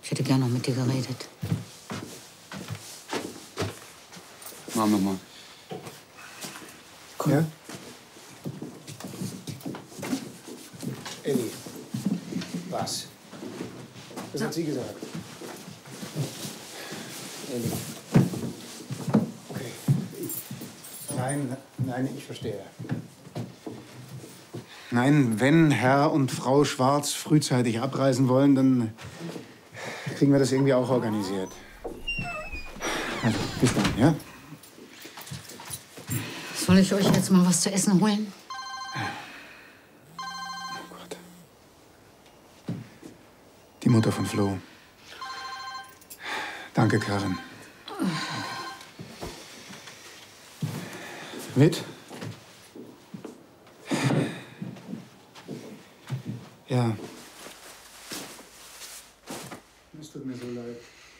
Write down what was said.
Ich hätte gern noch mit dir geredet. Machen wir mal. Komm. Ja? Elli. Was? Was hat sie gesagt? Elli. Okay. Nein, ich verstehe. Nein, wenn Herr und Frau Schwarz frühzeitig abreisen wollen, dann kriegen wir das irgendwie auch organisiert. Also, bis dann, ja? Soll ich euch jetzt mal was zu essen holen? Oh Gott. Die Mutter von Flo. Danke, Karin. Mit? Ja. Es tut mir so leid.